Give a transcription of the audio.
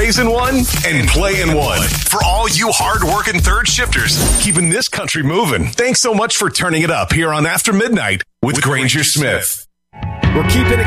raising one and playing one. For all you hard-working third shifters, keeping this country moving. Thanks so much for turning it up here on After Midnight with Granger Smith. We're keeping it